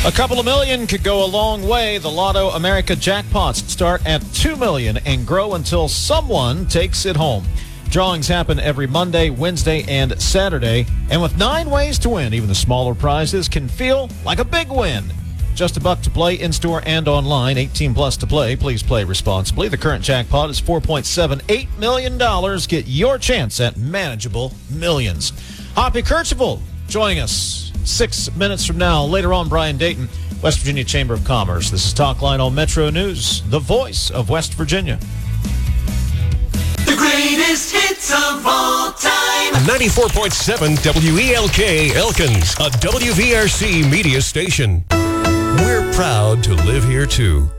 A couple of million could go a long way. The Lotto America jackpots start at $2 million and grow until someone takes it home. Drawings happen every Monday, Wednesday, and Saturday. And with 9 ways to win, even the smaller prizes can feel like a big win. Just $1 to play in-store and online. 18 plus to play. Please play responsibly. The current jackpot is $4.78 million. Get your chance at manageable millions. Hoppy Kercheval joining us 6 minutes from now. Later on, Brian Dayton, West Virginia Chamber of Commerce. This is Talkline on Metro News, the voice of West Virginia. The greatest hits of all time. 94.7 WELK Elkins, a WVRC media station. We're proud to live here, too.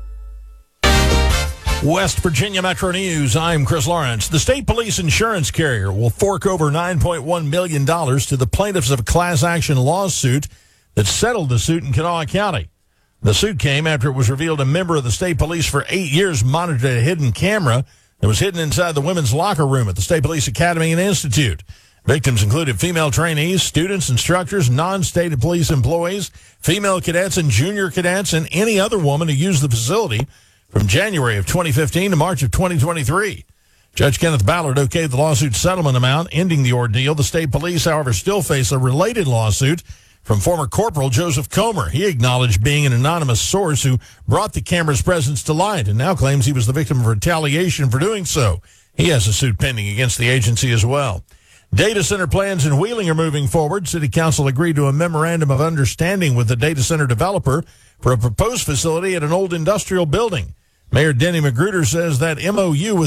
West Virginia Metro News, I'm Chris Lawrence. The state police insurance carrier will fork over $9.1 million to the plaintiffs of a class action lawsuit that settled the suit in Kanawha County. The suit came after it was revealed a member of the state police for 8 years monitored a hidden camera that was hidden inside the women's locker room at the State Police Academy and Institute. Victims included female trainees, students, instructors, non-state police employees, female cadets and junior cadets, and any other woman who used the facility from January of 2015 to March of 2023. Judge Kenneth Ballard okayed the lawsuit settlement amount, ending the ordeal. The state police, however, still face a related lawsuit from former Corporal Joseph Comer. He acknowledged being an anonymous source who brought the camera's presence to light and now claims he was the victim of retaliation for doing so. He has a suit pending against the agency as well. Data center plans in Wheeling are moving forward. City Council agreed to a memorandum of understanding with the data center developer for a proposed facility at an old industrial building. Mayor Denny Magruder says that MOU with